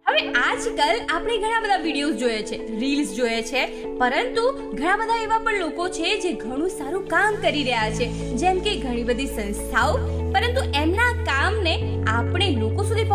હવે આજકાલ આપણે ઘણા બધા વિડીયોઝ જોઈએ છે, રીલ્સ જોઈએ છે, પરંતુ ઘણા બધા એવા પણ લોકો છે જે ઘણું સારું કામ કરી રહ્યા છે, જેમ કે ઘણી બધી સંસ્થાઓ, પરંતુ એમના કામને આપણે લોકો સુધી